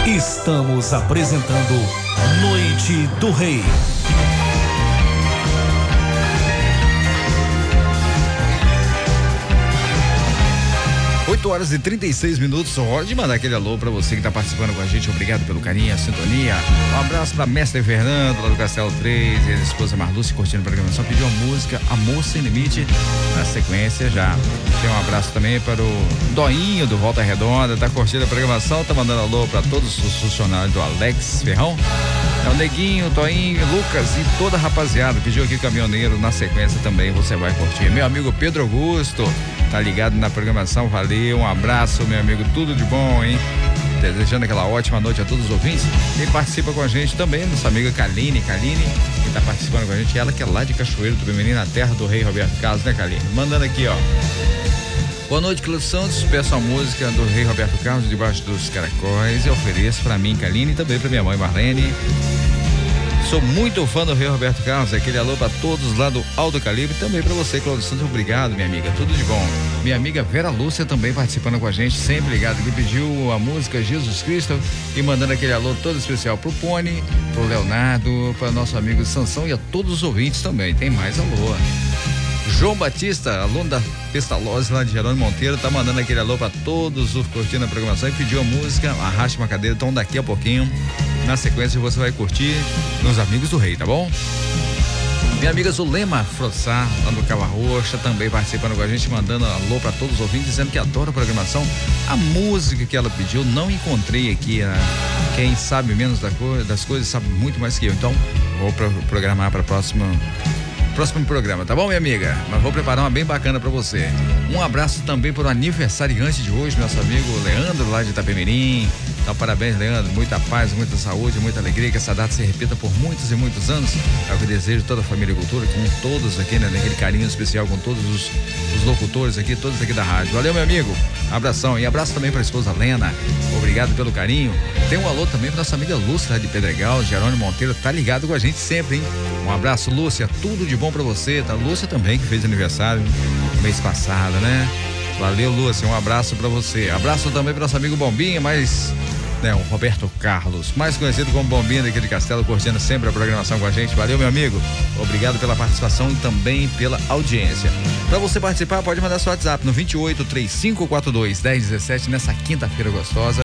Estamos apresentando Noite do Rei. 8h36. Hora de mandar aquele alô pra você que tá participando com a gente. Obrigado pelo carinho, a sintonia. Um abraço pra Mestre Fernando, lá do Castelo 3, e a esposa Marluce curtindo a programação. Pediu a música Amor Sem Limite. Na sequência já. Tem um abraço também para o Doinho do Volta Redonda, tá curtindo a programação, tá mandando alô pra todos os funcionários do Alex Ferrão. É o Neguinho, Toinho, Lucas e toda a rapaziada. Pediu aqui Caminhoneiro, na sequência também você vai curtir. Meu amigo Pedro Augusto, tá ligado na programação, valeu, um abraço, meu amigo, tudo de bom, hein? Desejando aquela ótima noite a todos os ouvintes. Quem participa com a gente também, nossa amiga Kaline, que tá participando com a gente, ela que é lá de Cachoeiro do Bem-vindo, na terra do Rei Roberto Carlos, né, Kaline? Mandando aqui, ó. Boa noite, Cláudio Santos. Peço a música do Rei Roberto Carlos, Debaixo dos Caracóis, e ofereço pra mim, Kaline, e também pra minha mãe, Marlene. Sou muito fã do Rei Roberto Carlos. Aquele alô pra todos lá do Alto Calibre, também pra você, Cláudio Santos. Obrigado, minha amiga, tudo de bom. Minha amiga Vera Lúcia também participando com a gente, sempre ligado, que pediu a música Jesus Cristo e mandando aquele alô todo especial pro Pony, pro Leonardo, para nosso amigo Sansão e a todos os ouvintes também. Tem mais alô. João Batista, aluno da Pestalozzi lá de Jerônimo Monteiro, tá mandando aquele alô pra todos os curtindo a programação e pediu a música Arraste uma Cadeira. Então daqui a pouquinho, na sequência, você vai curtir nos Amigos do Rei, tá bom? Minha amiga Zulema Frossá, lá do Cava Roxa, também participando com a gente, mandando alô pra todos os ouvintes, dizendo que adora a programação. A música que ela pediu, não encontrei aqui, né? Quem sabe menos das coisas sabe muito mais que eu. Então, vou programar para próximo programa, tá bom, minha amiga? Mas vou preparar uma bem bacana pra você. Um abraço também para o aniversariante de hoje, nosso amigo Leandro, lá de Itapemirim. Então, parabéns, Leandro. Muita paz, muita saúde, muita alegria, que essa data se repita por muitos e muitos anos. É o que desejo toda a família Cultura, com todos aqui, né? Naquele carinho especial com todos os locutores aqui, todos aqui da rádio. Valeu, meu amigo. Abração. E abraço também para a esposa Lena. Obrigado pelo carinho. Tem um alô também para nossa amiga Lúcia, lá de Pedregal, Jerônimo Monteiro. Tá ligado com a gente sempre, hein? Um abraço, Lúcia. Tudo de bom pra você, tá? Lúcia também, que fez aniversário mês passado, né? Valeu, Lúcia, um abraço pra você. Abraço também pro nosso amigo Bombinha, o Roberto Carlos, mais conhecido como Bombinha daqui de Castelo, curtindo sempre a programação com a gente. Valeu, meu amigo. Obrigado pela participação e também pela audiência. Pra você participar, pode mandar seu WhatsApp no 28 3542 1017 nessa quinta-feira gostosa.